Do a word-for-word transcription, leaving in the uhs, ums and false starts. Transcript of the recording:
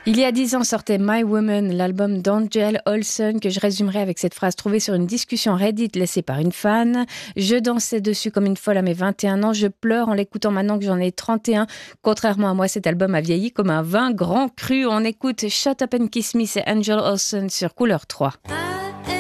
Il y a dix ans sortait My Woman, l'album d'Angel Olsen, que je résumerai avec cette phrase trouvée sur une discussion Reddit laissée par une fan. Je dansais dessus comme une folle à mes vingt et un ans. Je pleure en l'écoutant maintenant que j'en ai trente et un. Contrairement à moi, cet album a vieilli comme un vin grand cru. On écoute Shut Up and Kiss Me, c'est Angel Olsen sur Couleur trois.